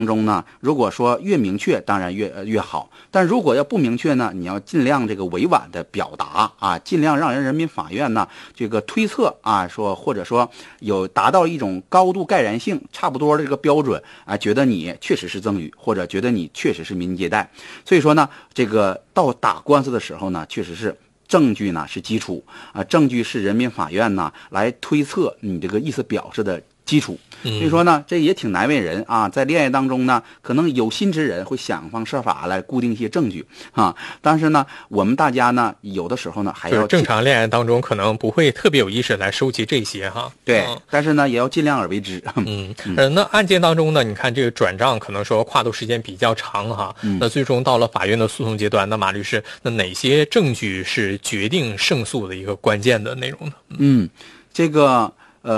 中呢，如果说越明确，当然越好。但如果要不明确呢，你要尽量这个委婉的表达啊，尽量让人民法院呢这个推测啊，说或者说有达到一种高度盖然性差不多的这个标准啊，觉得你确实是赠与，或者觉得你确实是民间借贷。所以说呢，这个到打官司的时候呢，确实是证据呢是基础啊，证据是人民法院呢来推测你这个意思表示的基础。所以说呢，这也挺难为人啊。在恋爱当中呢，可能有心之人会想方设法来固定一些证据啊。但是呢，我们大家呢，有的时候呢，还要正常恋爱当中可能不会特别有意识来收集这些哈。 对，但是呢，也要尽量而为之。 那案件当中呢，你看这个转账可能说跨度时间比较长哈。那最终到了法院的诉讼阶段，那马律师，那哪些证据是决定胜诉的一个关键的内容呢？ 这个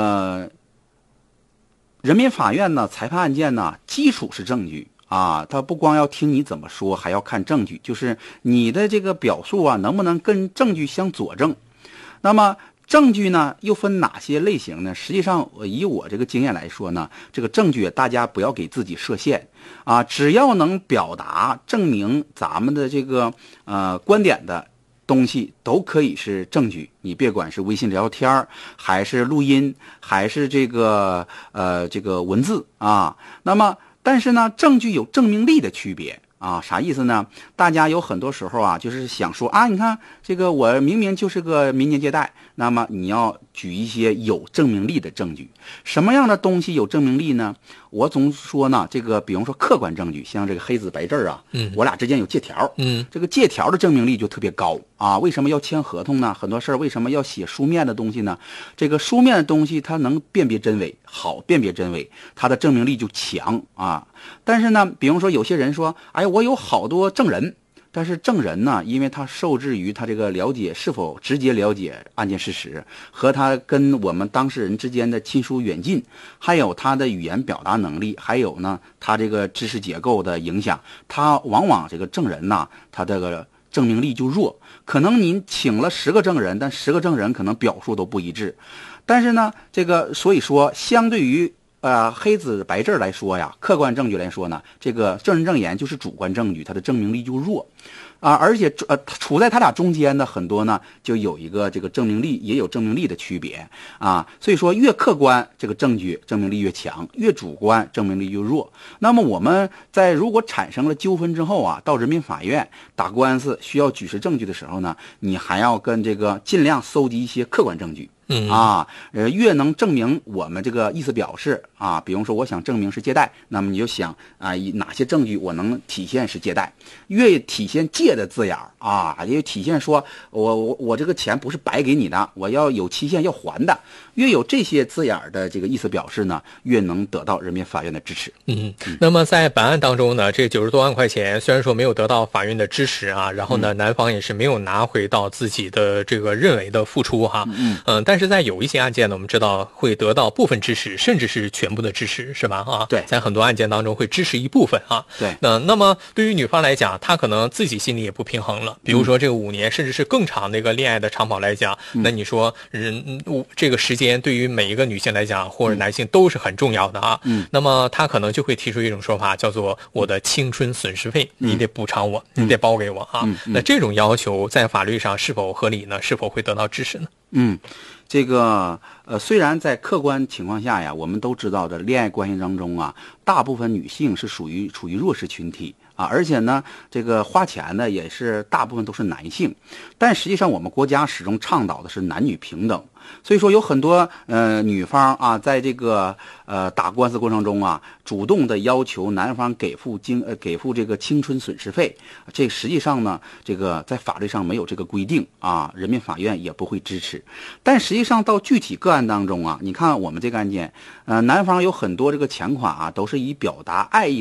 人民法院呢，裁判案件呢，基础是证据啊，他不光要听你怎么说，还要看证据，就是你的这个表述啊，能不能跟证据相佐证。那么证据呢，又分哪些类型呢？实际上，以我这个经验来说呢，这个证据大家不要给自己设限啊，只要能表达证明咱们的这个观点的东西都可以是证据，你别管是微信聊天还是录音，还是这个文字啊。那么，但是呢，证据有证明力的区别啊，啥意思呢？大家有很多时候啊，就是想说啊，你看这个我明明就是个民间借贷，那么你要举一些有证明力的证据。什么样的东西有证明力呢？我总说呢，这个比方说客观证据，像这个黑字白字啊，我俩之间有借条，这个借条的证明力就特别高啊。为什么要签合同呢？很多事儿为什么要写书面的东西呢？这个书面的东西它能辨别真伪，好辨别真伪，它的证明力就强啊。但是呢，比方说有些人说，哎，我有好多证人。但是证人呢，因为他受制于他这个了解是否直接了解案件事实，和他跟我们当事人之间的亲疏远近，还有他的语言表达能力，还有呢他这个知识结构的影响，他往往这个证人呐，他这个证明力就弱。可能您请了10个证人，但10个证人可能表述都不一致。但是呢，这个所以说，相对于黑字白字来说呀，客观证据来说呢，这个证人证言就是主观证据，它的证明力就弱啊。而且处在他俩中间的很多呢，就有一个这个证明力也有证明力的区别啊。所以说，越客观这个证据证明力越强，越主观证明力越弱。那么我们在如果产生了纠纷之后啊，到人民法院打官司需要举实证据的时候呢，你还要跟这个尽量搜集一些客观证据。越能证明我们这个意思表示啊，比方说我想证明是借贷，那么你就想啊，以哪些证据我能体现是借贷，越体现借的字眼啊，也体现说我这个钱不是白给你的，我要有期限要还的，越有这些字眼的这个意思表示呢，越能得到人民法院的支持。 那么在本案当中呢，这90多万块钱虽然说没有得到法院的支持啊，然后呢，男方也是没有拿回到自己的这个认为的付出哈，但是在有一些案件呢，我们知道会得到部分支持，甚至是全部的支持，是吧？啊， 对， 在很多案件当中会支持一部分啊。 对， 那么对于女方来讲，她可能自己心里也不平衡了。比如说这个5年，甚至是更长的一个恋爱的长跑来讲，那你说这个时间对于每一个女性来讲或者男性都是很重要的啊。那么她可能就会提出一种说法，叫做我的青春损失费，你得补偿我，你得包给我啊。那这种要求在法律上是否合理呢？是否会得到支持呢？ 这个虽然在客观情况下呀，我们都知道的恋爱关系当中啊，大部分女性是处于弱势群体啊，而且呢，这个花钱呢也是大部分都是男性，但实际上我们国家始终倡导的是男女平等。所以说有很多女方啊，在这个打官司过程中啊，主动的要求男方给付这个青春损失费，这实际上呢，这个在法律上没有这个规定啊，人民法院也不会支持。但实际上到具体个案当中啊，你看我们这个案件，男方有很多这个钱款啊，都是以表达爱意